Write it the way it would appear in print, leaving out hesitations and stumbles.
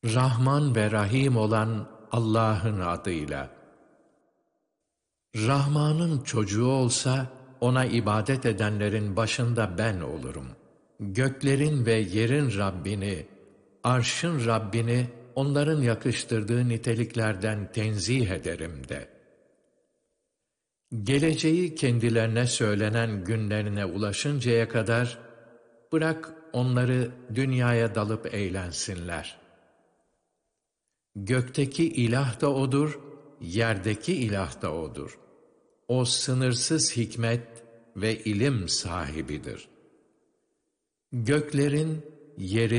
Rahman ve Rahim olan Allah'ın adıyla. Rahman'ın çocuğu olsa, ona ibadet edenlerin başında ben olurum. Göklerin ve yerin Rabbini, arşın Rabbini, onların yakıştırdığı niteliklerden tenzih ederim de. Geleceği kendilerine söylenen günlerine ulaşıncaya kadar, bırak onları dünyaya dalıp eğlensinler. Gökteki ilah da O'dur, yerdeki ilah da O'dur. O sınırsız hikmet ve ilim sahibidir. Göklerin, yerin,